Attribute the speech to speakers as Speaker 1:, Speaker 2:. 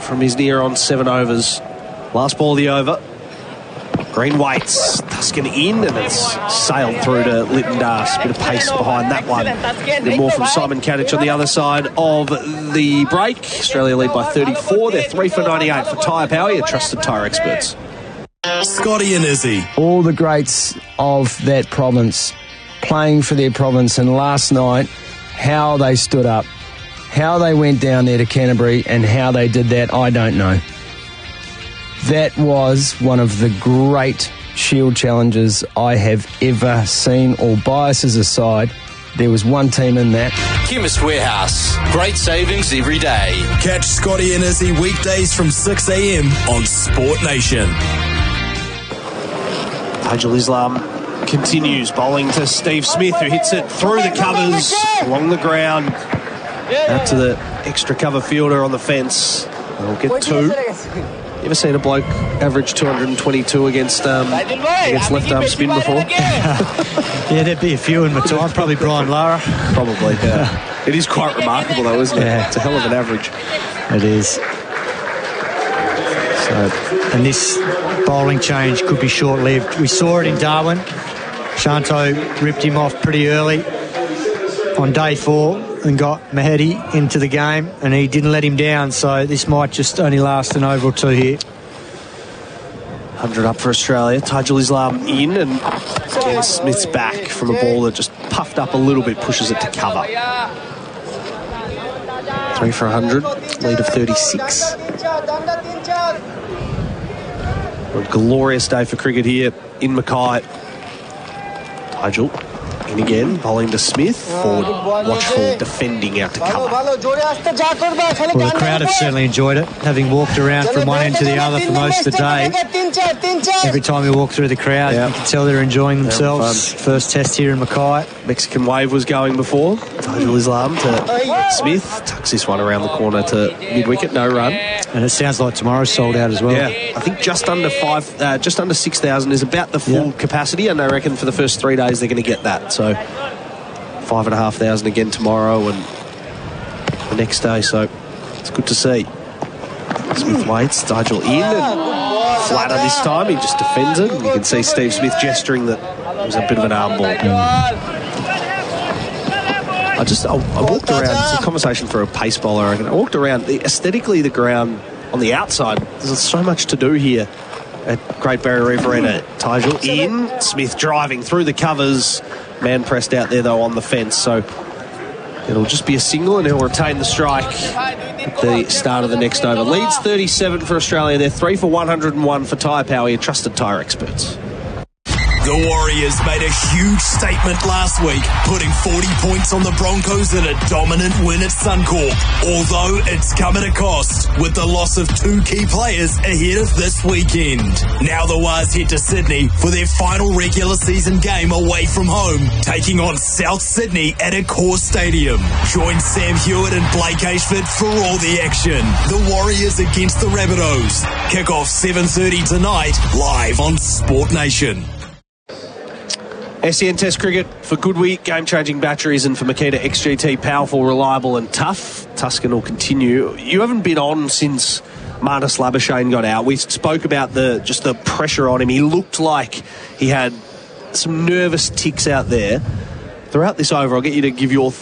Speaker 1: from his near on 7 overs. Last ball of the over. Green waits. Tuscan in, and it's sailed through to Lytton Das. Bit of pace behind that one. Then more from Simon Kadich on the other side of the break. Australia lead by 34. They're 3 for 98 for tyre power, your trusted tyre experts.
Speaker 2: Scotty and Izzy.
Speaker 3: All the greats of that province playing for their province, and last night, how they stood up, how they went down there to Canterbury, and how they did that, I don't know. That was one of the great Shield challenges I have ever seen. All biases aside, there was one team in that.
Speaker 4: Chemist Warehouse. Great savings every day.
Speaker 2: Catch Scotty and Izzy weekdays from 6 a.m. on Sport Nation.
Speaker 1: Tajul Islam continues bowling to Steve Smith, who hits it through the covers, along the ground, out to the extra cover fielder on the fence. They'll get 2. You ever seen a bloke average 222 against left arm spin before?
Speaker 5: Yeah, there'd be a few in my time. Probably Brian Lara.
Speaker 1: Probably, yeah. It is quite remarkable though, isn't it?
Speaker 5: Yeah.
Speaker 1: It's a hell of an average.
Speaker 5: It is. So, and this bowling change could be short-lived. We saw it in Darwin. Shanto ripped him off pretty early on day 4 and got Mahedi into the game, and he didn't let him down, so this might just only last an over or 2 here.
Speaker 1: 100 up for Australia. Tajul Islam in, and again Smith's back from a ball that just puffed up a little bit, pushes it to cover. 3 for 100, lead of 36. A glorious day for cricket here in Mackay. Tajul in again, bowling to Smith. Forward, watchful, defending out to cover.
Speaker 5: Well, the crowd have certainly enjoyed it, having walked around from one end to the other for most of the day. Every time you walk through the crowd, you can tell they're enjoying themselves. First test here in Mackay.
Speaker 1: Mexican wave was going before. Tajul Islam to Smith. Tucks this one around the corner to mid-wicket, no run.
Speaker 5: And it sounds like tomorrow's sold out as well.
Speaker 1: Yeah, I think just under 6,000 is about the full capacity, and I reckon for the first 3 days they're going to get that. So 5,500 again tomorrow and the next day. So it's good to see. Smith waits, Tajul in, and flatter this time. He just defends it. And you can see Steve Smith gesturing that it was a bit of an arm ball. I walked around. It's a conversation for a pace bowler. I walked around. Aesthetically, the ground on the outside, there's so much to do here at Great Barrier Reef Arena. Tajul in, Smith driving through the covers. Man pressed out there, though, on the fence. So it'll just be a single, and he'll retain the strike at the start of the next over. Leads 37 for Australia. They're 3 for 101 for tyre power, your trusted tyre experts.
Speaker 2: The Warriors made a huge statement last week, putting 40 points on the Broncos in a dominant win at Suncorp. Although it's come at a cost, with the loss of 2 key players ahead of this weekend. Now the Wars head to Sydney for their final regular season game away from home, taking on South Sydney at Accor Stadium. Join Sam Hewitt and Blake Ashford for all the action. The Warriors against the Rabbitohs. Kick off 7:30 tonight, live on Sport Nation.
Speaker 1: SEN Test Cricket for Goodwee, game-changing batteries, and for Makita XGT, powerful, reliable and tough. Tuscan will continue. You haven't been on since Marnus Labuschagne got out. We spoke about the pressure on him. He looked like he had some nervous ticks out there. Throughout this over, I'll get you to give your thoughts.